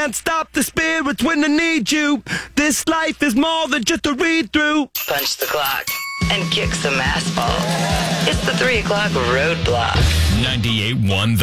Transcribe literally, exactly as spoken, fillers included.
can't stop the spirits when they need you. This life is more than just a read-through. Punch the clock and kick some asphalt. It's the three o'clock roadblock. ninety-eight point one The